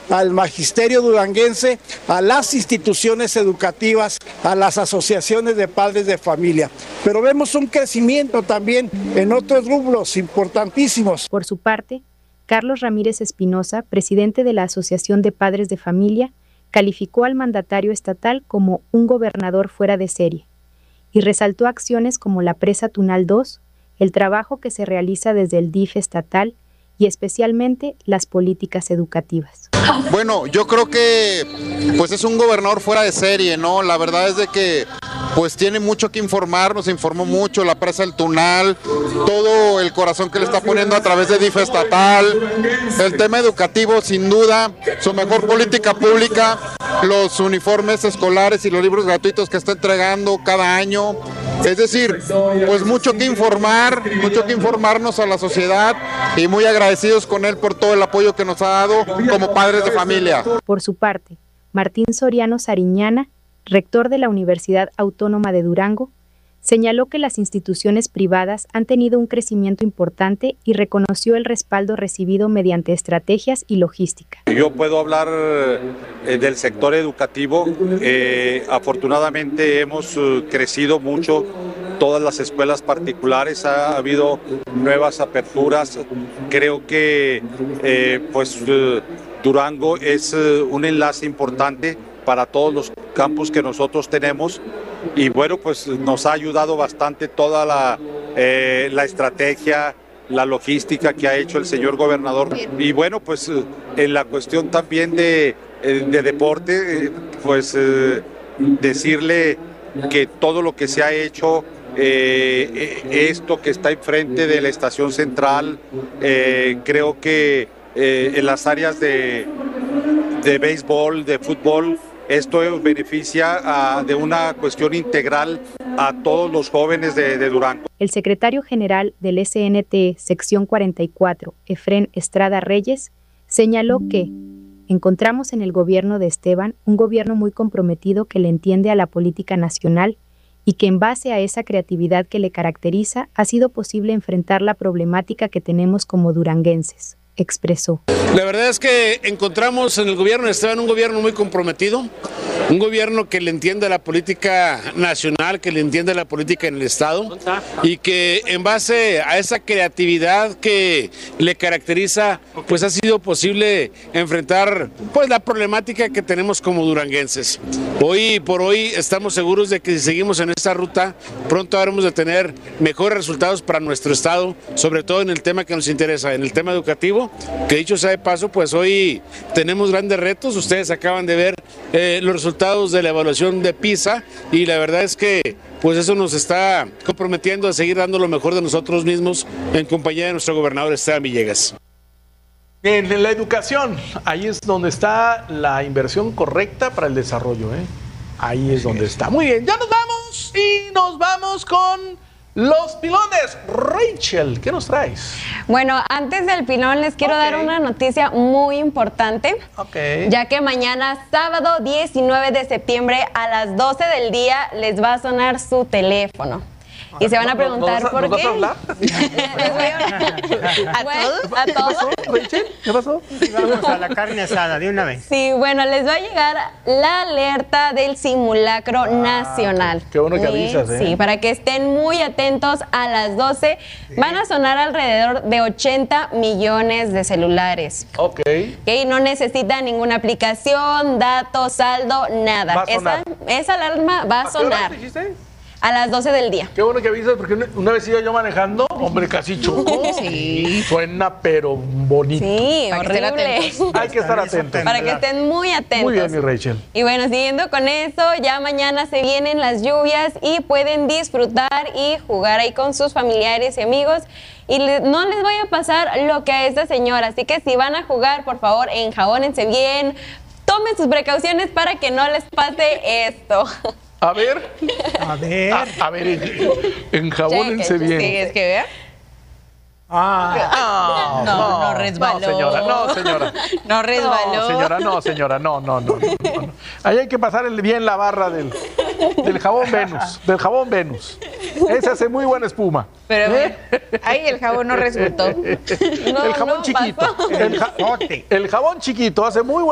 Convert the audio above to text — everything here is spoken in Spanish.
al magisterio duranguense, a las instituciones educativas, a las asociaciones de padres de familia. Pero vemos un crecimiento también en otros rubros importantísimos. Por su parte, Carlos Ramírez Espinosa, presidente de la Asociación de Padres de Familia, calificó al mandatario estatal como un gobernador fuera de serie y resaltó acciones como la presa Tunal 2, el trabajo que se realiza desde el DIF estatal y especialmente las políticas educativas. Bueno, yo creo que pues es un gobernador fuera de serie, ¿no? La verdad es de que pues tiene mucho que informar, nos informó mucho, la presa del Tunal, todo el corazón que le está poniendo a través de DIF estatal, el tema educativo sin duda, su mejor política pública, los uniformes escolares y los libros gratuitos que está entregando cada año. Es decir, pues mucho que informar, mucho que informarnos a la sociedad y muy agradecidos con él por todo el apoyo que nos ha dado como padres de familia. Por su parte, Martín Soriano Sariñana, rector de la Universidad Autónoma de Durango, señaló que las instituciones privadas han tenido un crecimiento importante y reconoció el respaldo recibido mediante estrategias y logística. Yo puedo hablar del sector educativo. Afortunadamente hemos crecido mucho. Todas las escuelas particulares ha habido nuevas aperturas. Creo que Durango es un enlace importante para todos los campus que nosotros tenemos y bueno, pues nos ha ayudado bastante toda la estrategia, la logística que ha hecho el señor gobernador y bueno, pues en la cuestión también de deporte, pues decirle que todo lo que se ha hecho, esto que está enfrente de la estación central, creo que en las áreas de béisbol, de fútbol, esto beneficia de una cuestión integral a todos los jóvenes de Durango. El secretario general del SNT Sección 44, Efrén Estrada Reyes, señaló que encontramos en el gobierno de Esteban un gobierno muy comprometido que le entiende a la política nacional y que en base a esa creatividad que le caracteriza ha sido posible enfrentar la problemática que tenemos como duranguenses. Expresó. La verdad es que encontramos en el gobierno de Esteban un gobierno muy comprometido, un gobierno que le entiende a la política nacional, que le entiende a la política en el Estado y que en base a esa creatividad que le caracteriza, pues ha sido posible enfrentar pues la problemática que tenemos como duranguenses. Hoy por hoy estamos seguros de que si seguimos en esta ruta, pronto habremos de tener mejores resultados para nuestro Estado, sobre todo en el tema que nos interesa, en el tema educativo, que dicho sea de paso, pues hoy tenemos grandes retos. Ustedes acaban de ver los resultados de la evaluación de PISA y la verdad es que pues eso nos está comprometiendo a seguir dando lo mejor de nosotros mismos en compañía de nuestro gobernador Esteban Villegas. En la educación, ahí es donde está la inversión correcta para el desarrollo, ¿eh? Ahí es donde está. Muy bien, ya nos vamos y nos vamos con los pilones. Rachel, ¿qué nos traes? Bueno, antes del pilón les quiero dar una noticia muy importante, ya que mañana, sábado 19 de septiembre a las 12 del día les va a sonar su teléfono. Y se van a preguntar por qué. ¿A todos? ¿Qué pasó? Vamos a la carne asada de una vez. Sí, bueno, les va a llegar la alerta del simulacro nacional. Qué bueno que avisas, ¿eh? Sí, para que estén muy atentos a las 12. Van a sonar alrededor de 80 millones de celulares. Ok. No necesitan ninguna aplicación, datos, saldo, nada. Esa alarma va a sonar. ¿Qué dijiste? A las 12 del día. Qué bueno que avisas, porque una vez iba yo manejando, hombre, casi choco. Sí. Suena, pero bonito. Sí, horrible. Hay que estar atentos. Para que estén muy atentos. Muy bien, mi Rachel. Y bueno, siguiendo con eso, ya mañana se vienen las lluvias y pueden disfrutar y jugar ahí con sus familiares y amigos. Y no les voy a pasar lo que a esta señora. Así que si van a jugar, por favor, enjabónense bien. Tomen sus precauciones para que no les pase esto. A ver, enjabónense bien. Sí, es que vea. No resbaló. No, señora. No resbaló. No, señora, no. Ahí hay que pasar bien la barra del jabón Venus. Ese hace muy buena espuma. Pero ahí el jabón no resultó. El jabón chiquito. El jabón chiquito hace muy buena